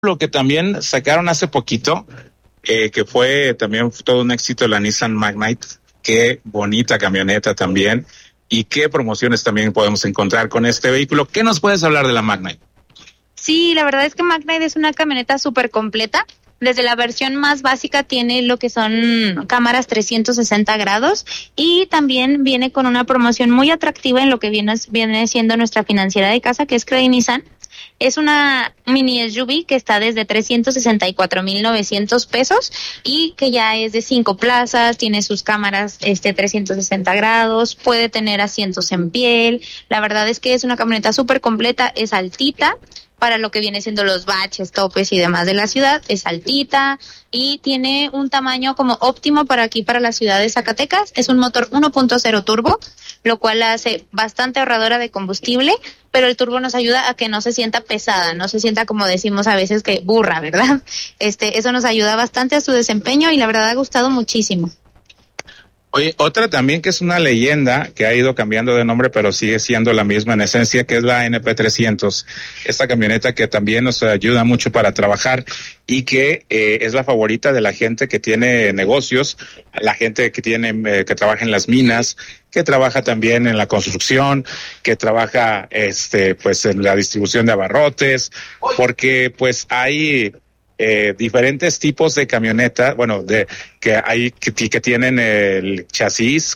Lo que también sacaron hace poquito, que fue también todo un éxito, la Nissan Magnite. Qué bonita camioneta también. Y qué promociones también podemos encontrar con este vehículo. ¿Qué nos puedes hablar de la Magnite? Sí, la verdad es que Magnite es una camioneta súper completa. Desde la versión más básica tiene lo que son cámaras 360 grados y también viene con una promoción muy atractiva en lo que viene siendo nuestra financiera de casa, que es Credit Nissan. Es una mini SUV que está desde 364,900 pesos y que ya es de 5 plazas, tiene sus cámaras 360 grados, puede tener asientos en piel. La verdad es que es una camioneta súper completa, es altita para lo que viene siendo los baches, topes y demás de la ciudad, es altita y tiene un tamaño como óptimo para aquí, para la ciudad de Zacatecas. Es un motor 1.0 turbo, lo cual la hace bastante ahorradora de combustible, pero el turbo nos ayuda a que no se sienta pesada, no se sienta como decimos a veces que burra, ¿verdad? Eso nos ayuda bastante a su desempeño y la verdad ha gustado muchísimo. Oye, otra también que es una leyenda que ha ido cambiando de nombre, pero sigue siendo la misma en esencia, que es la NP300. Esta camioneta que también nos ayuda mucho para trabajar y que es la favorita de la gente que tiene negocios, la gente que que trabaja en las minas, que trabaja también en la construcción, que trabaja pues en la distribución de abarrotes, porque pues hay diferentes tipos de camioneta, bueno, que hay que tienen el chasis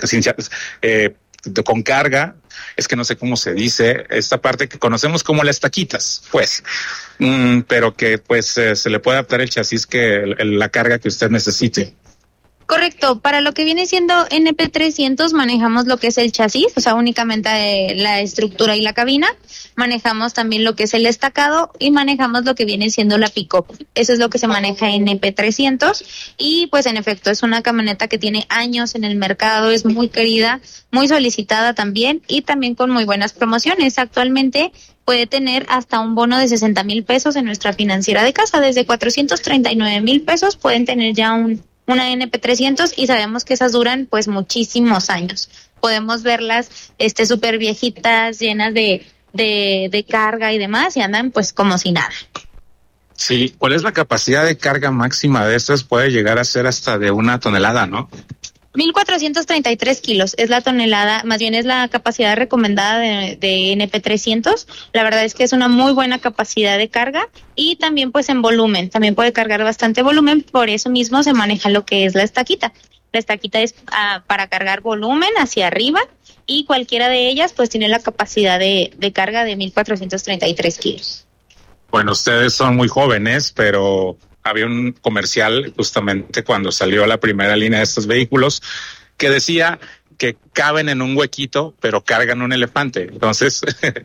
con carga. Es que no sé cómo se dice esta parte que conocemos como las taquitas, pues, pero que pues se le puede adaptar el chasis la carga que usted necesite. Correcto, para lo que viene siendo NP300 manejamos lo que es el chasis, o sea, únicamente la estructura y la cabina, manejamos también lo que es el estacado y manejamos lo que viene siendo la pick-up. Eso es lo que se maneja en NP300 y pues en efecto es una camioneta que tiene años en el mercado, es muy querida, muy solicitada también y también con muy buenas promociones. Actualmente puede tener hasta un bono de 60,000 pesos en nuestra financiera de casa, desde 439,000 pesos pueden tener ya una NP300 y sabemos que esas duran pues muchísimos años. Podemos verlas súper viejitas, llenas de carga y demás y andan pues como si nada. Sí, ¿cuál es la capacidad de carga máxima de estas? Puede llegar a ser hasta de 1 tonelada, ¿no? 1,433 kilos es la tonelada, más bien es la capacidad recomendada de NP300. La verdad es que es una muy buena capacidad de carga y también pues en volumen, también puede cargar bastante volumen, por eso mismo se maneja lo que es la estaquita. La estaquita es para cargar volumen hacia arriba y cualquiera de ellas pues tiene la capacidad de carga de 1,433 kilos. Bueno, ustedes son muy jóvenes, pero había un comercial justamente cuando salió la primera línea de estos vehículos que decía que caben en un huequito, pero cargan un elefante. Entonces,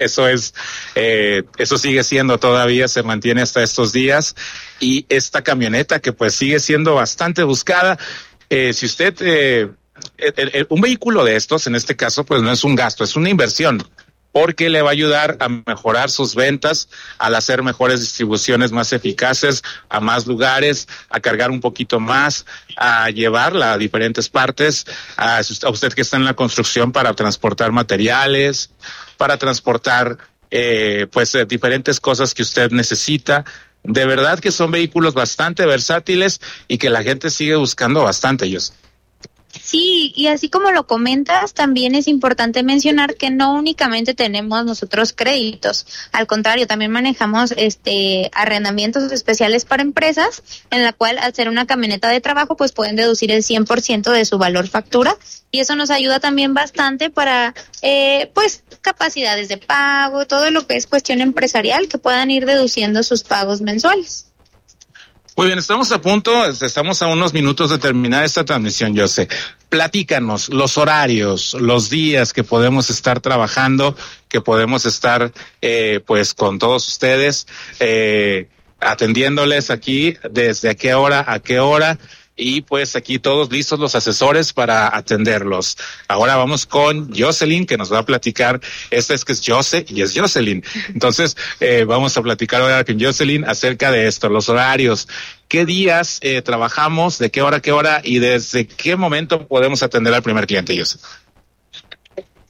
eso sigue siendo todavía, se mantiene hasta estos días. Y esta camioneta que pues sigue siendo bastante buscada, si usted, un vehículo de estos, en este caso, pues no es un gasto, es una inversión, porque le va a ayudar a mejorar sus ventas, al hacer mejores distribuciones más eficaces a más lugares, a cargar un poquito más, a llevarla a diferentes partes, a usted que está en la construcción para transportar materiales, para transportar diferentes cosas que usted necesita. De verdad que son vehículos bastante versátiles y que la gente sigue buscando bastante ellos. Sí, y así como lo comentas, también es importante mencionar que no únicamente tenemos nosotros créditos, al contrario, también manejamos arrendamientos especiales para empresas, en la cual al ser una camioneta de trabajo, pues pueden deducir el 100% de su valor factura, y eso nos ayuda también bastante para, capacidades de pago, todo lo que es cuestión empresarial, que puedan ir deduciendo sus pagos mensuales. Muy bien, estamos a unos minutos de terminar esta transmisión, José. Platícanos los horarios, los días que podemos estar trabajando, que podemos estar con todos ustedes, atendiéndoles aquí, desde qué hora a qué hora, y pues aquí todos listos los asesores para atenderlos. Ahora vamos con Jocelyn, que nos va a platicar, que es Jose y es Jocelyn. Entonces, vamos a platicar ahora con Jocelyn acerca de esto, los horarios. ¿Qué días trabajamos, de qué hora a qué hora y desde qué momento podemos atender al primer cliente, Jose?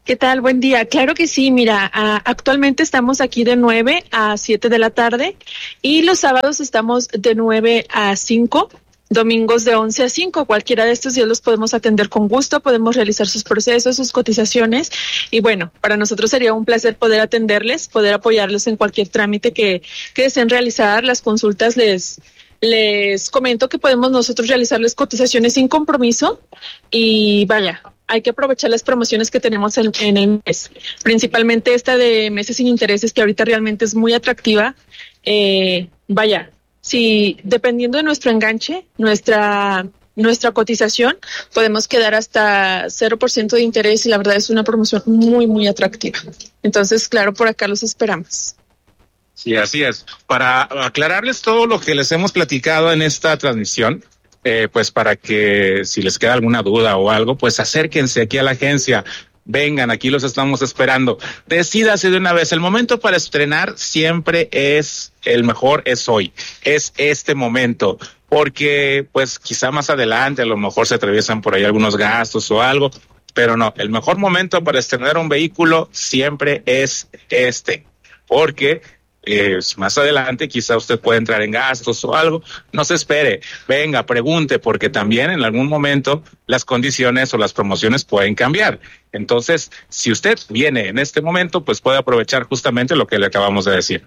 ¿Qué tal? Buen día. Claro que sí, mira, actualmente estamos aquí de 9 a 7 de la tarde y los sábados estamos de 9 a 5, domingos de 11 a 5. Cualquiera de estos días los podemos atender con gusto, podemos realizar sus procesos, sus cotizaciones y bueno, para nosotros sería un placer poder atenderles, poder apoyarlos en cualquier trámite que deseen realizar. Las consultas les comento que podemos nosotros realizarles cotizaciones sin compromiso y vaya, hay que aprovechar las promociones que tenemos en el mes, principalmente esta de meses sin intereses que ahorita realmente es muy atractiva. Vaya, si dependiendo de nuestro enganche, nuestra cotización, podemos quedar hasta 0% de interés y la verdad es una promoción muy, muy atractiva. Entonces, claro, por acá los esperamos. Sí, así es. Para aclararles todo lo que les hemos platicado en esta transmisión, pues para que si les queda alguna duda o algo, pues acérquense aquí a la agencia, vengan, aquí los estamos esperando. Decídase de una vez, el momento para estrenar siempre es el mejor, es hoy, es este momento, porque pues quizá más adelante a lo mejor se atraviesan por ahí algunos gastos o algo, pero no, el mejor momento para estrenar un vehículo siempre es este, porque más adelante quizá usted puede entrar en gastos o algo, no se espere, venga, pregunte, porque también en algún momento las condiciones o las promociones pueden cambiar. Entonces, si usted viene en este momento, pues puede aprovechar justamente lo que le acabamos de decir.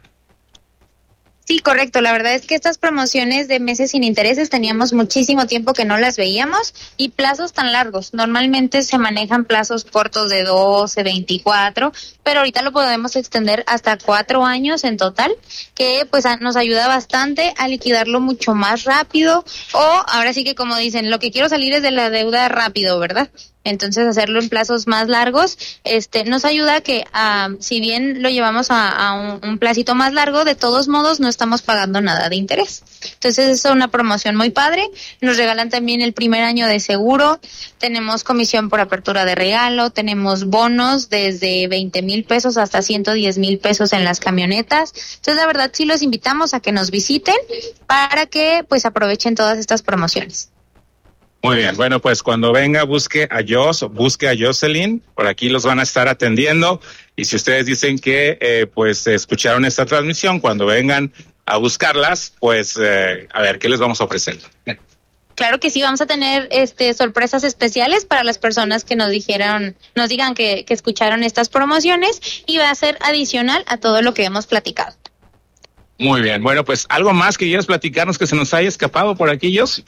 Sí, correcto. La verdad es que estas promociones de meses sin intereses teníamos muchísimo tiempo que no las veíamos y plazos tan largos. Normalmente se manejan plazos cortos de 12, 24, pero ahorita lo podemos extender hasta 4 años en total, que pues nos ayuda bastante a liquidarlo mucho más rápido o ahora sí que como dicen, lo que quiero salir es de la deuda rápido, ¿verdad? Entonces hacerlo en plazos más largos nos ayuda a que si bien lo llevamos a un placito más largo, de todos modos no estamos pagando nada de interés. Entonces es una promoción muy padre. Nos regalan también el primer año de seguro, tenemos comisión por apertura de regalo, tenemos bonos desde 20,000 pesos hasta 110,000 pesos en las camionetas. Entonces la verdad sí los invitamos a que nos visiten para que pues aprovechen todas estas promociones. Muy bien, bueno, pues cuando venga busque a Jocelyn, por aquí los van a estar atendiendo y si ustedes dicen que pues escucharon esta transmisión, cuando vengan a buscarlas, pues a ver, ¿qué les vamos a ofrecer? Claro que sí, vamos a tener sorpresas especiales para las personas que nos digan que escucharon estas promociones y va a ser adicional a todo lo que hemos platicado. Muy bien, bueno, pues algo más que quieras platicarnos que se nos haya escapado por aquí, Jos.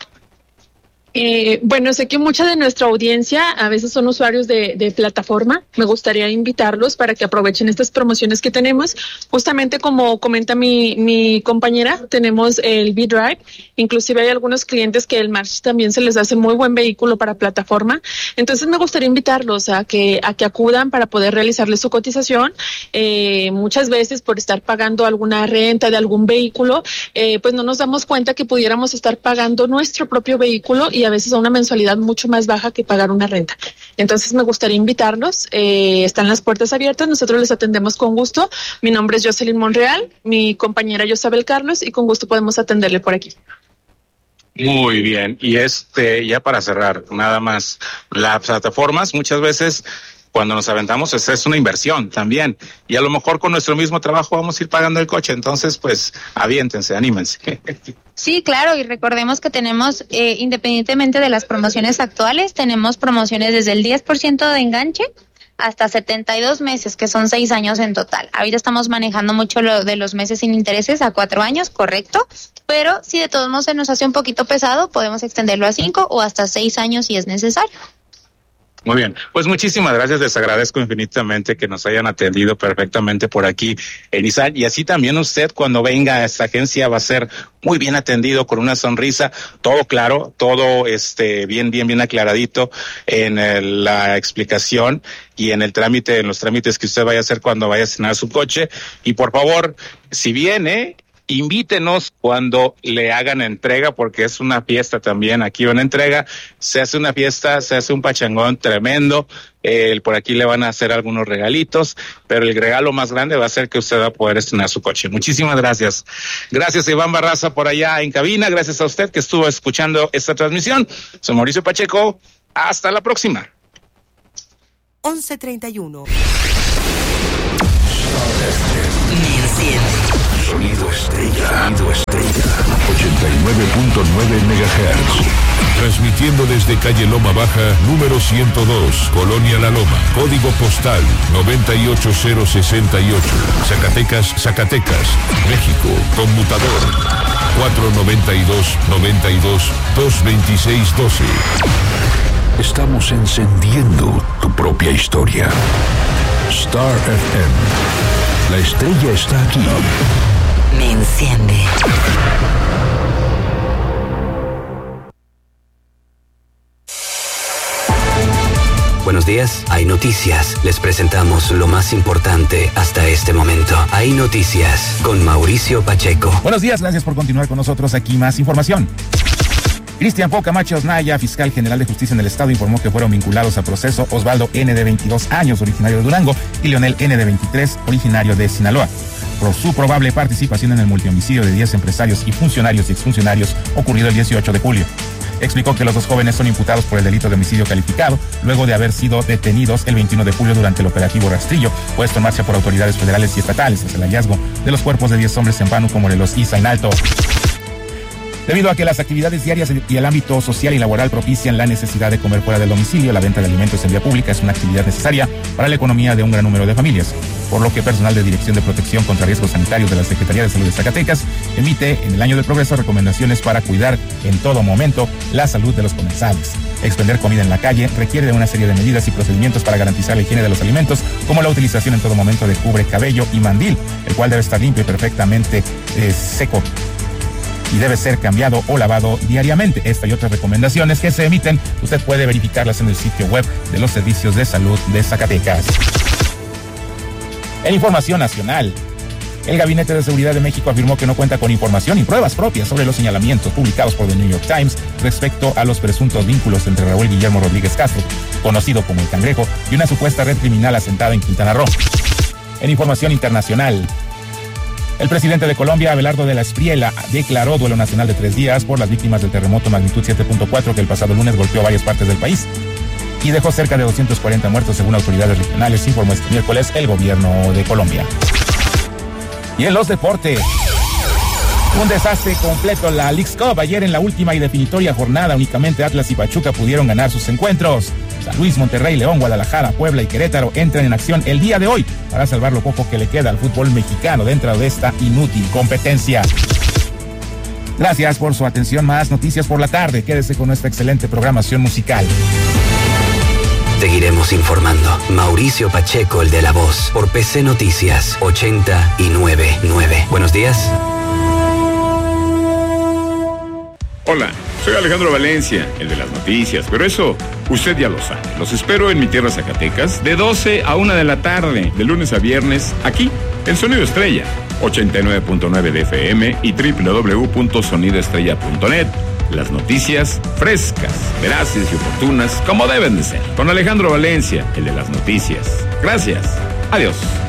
Bueno, sé que mucha de nuestra audiencia a veces son usuarios de plataforma. Me gustaría invitarlos para que aprovechen estas promociones que tenemos. Justamente como comenta mi compañera, tenemos el V-Drive. Inclusive hay algunos clientes que el March también se les hace muy buen vehículo para plataforma. Entonces me gustaría invitarlos a que acudan para poder realizarles su cotización. Muchas veces por estar pagando alguna renta de algún vehículo, pues no nos damos cuenta que pudiéramos estar pagando nuestro propio vehículo y a veces a una mensualidad mucho más baja que pagar una renta. Entonces me gustaría invitarlos, están las puertas abiertas, nosotros les atendemos con gusto. Mi nombre es Jocelyn Monreal, mi compañera Yosabel Carlos y con gusto podemos atenderle por aquí. Muy bien, y ya para cerrar, nada más, las plataformas muchas veces cuando nos aventamos es una inversión también y a lo mejor con nuestro mismo trabajo vamos a ir pagando el coche, entonces pues aviéntense, anímense. Sí, claro, y recordemos que tenemos, independientemente de las promociones actuales, tenemos promociones desde el 10% de enganche hasta 72 meses, que son 6 años en total. Ahorita estamos manejando mucho lo de los meses sin intereses a 4 años, correcto, pero si de todos modos se nos hace un poquito pesado, podemos extenderlo a 5 o hasta 6 años si es necesario. Muy bien, pues muchísimas gracias, les agradezco infinitamente que nos hayan atendido perfectamente por aquí en Nissan y así también usted cuando venga a esta agencia va a ser muy bien atendido con una sonrisa, todo claro, todo bien aclaradito en la explicación y en los trámites que usted vaya a hacer cuando vaya a estrenar su coche y por favor, si viene, invítenos cuando le hagan entrega, porque es una fiesta también, aquí una entrega, se hace una fiesta, se hace un pachangón tremendo, por aquí le van a hacer algunos regalitos, pero el regalo más grande va a ser que usted va a poder estrenar su coche. Muchísimas gracias. Gracias Iván Barraza por allá en cabina, gracias a usted que estuvo escuchando esta transmisión. Soy Mauricio Pacheco, hasta la próxima. 1131. Me enciende. Sonido Estrella. 89.9 MHz. Transmitiendo desde calle Loma Baja, número 102, Colonia La Loma. Código postal 98068. Zacatecas, México. Conmutador 492-92-226-12. Estamos encendiendo tu propia historia. Star FM. La estrella está aquí. Me enciende. Buenos días, hay noticias. Les presentamos lo más importante hasta este momento. Hay noticias con Mauricio Pacheco. Buenos días, gracias por continuar con nosotros. Aquí más información. Cristian Pó Camacho Osnaya, fiscal general de justicia en el estado, informó que fueron vinculados a proceso Osvaldo N. de 22 años, originario de Durango, y Leonel N. de 23, originario de Sinaloa, por su probable participación en el multihomicidio de 10 empresarios y funcionarios y exfuncionarios ocurrido el 18 de julio. Explicó que los dos jóvenes son imputados por el delito de homicidio calificado, luego de haber sido detenidos el 21 de julio durante el operativo Rastrillo, puesto en marcha por autoridades federales y estatales, tras el hallazgo de los cuerpos de 10 hombres en Pánuco, Morelos y Zainalto. Debido a que las actividades diarias y el ámbito social y laboral propician la necesidad de comer fuera del domicilio, la venta de alimentos en vía pública es una actividad necesaria para la economía de un gran número de familias, por lo que personal de Dirección de Protección contra Riesgos Sanitarios de la Secretaría de Salud de Zacatecas emite en el Año del Progreso recomendaciones para cuidar en todo momento la salud de los comensales. Expender comida en la calle requiere de una serie de medidas y procedimientos para garantizar la higiene de los alimentos, como la utilización en todo momento de cubre cabello y mandil, el cual debe estar limpio y perfectamente seco, y debe ser cambiado o lavado diariamente. Esta y otras recomendaciones que se emiten, usted puede verificarlas en el sitio web de los Servicios de Salud de Zacatecas. En información nacional, el Gabinete de Seguridad de México afirmó que no cuenta con información y pruebas propias sobre los señalamientos publicados por The New York Times respecto a los presuntos vínculos entre Raúl Guillermo Rodríguez Castro, conocido como El Cangrejo, y una supuesta red criminal asentada en Quintana Roo. En información internacional, el presidente de Colombia, Abelardo de la Espriella, declaró duelo nacional de 3 días por las víctimas del terremoto magnitud 7.4 que el pasado lunes golpeó varias partes del país y dejó cerca de 240 muertos según autoridades regionales, informó este miércoles el gobierno de Colombia. Y en los deportes, un desastre completo la Leagues Cup. Ayer en la última y definitoria jornada únicamente Atlas y Pachuca pudieron ganar sus encuentros. San Luis, Monterrey, León, Guadalajara, Puebla y Querétaro entran en acción el día de hoy para salvar lo poco que le queda al fútbol mexicano dentro de esta inútil competencia. Gracias por su atención. Más noticias por la tarde. Quédese con nuestra excelente programación musical. Seguiremos informando. Mauricio Pacheco, el de La Voz, por PC Noticias 89.9. Buenos días. Hola, soy Alejandro Valencia, el de las noticias, pero eso usted ya lo sabe. Los espero en mi tierra Zacatecas de 12 a 1 de la tarde, de lunes a viernes, aquí, en Sonido Estrella, 89.9 de FM y www.sonidoestrella.net. Las noticias frescas, veraces y oportunas, como deben de ser. Con Alejandro Valencia, el de las noticias. Gracias. Adiós.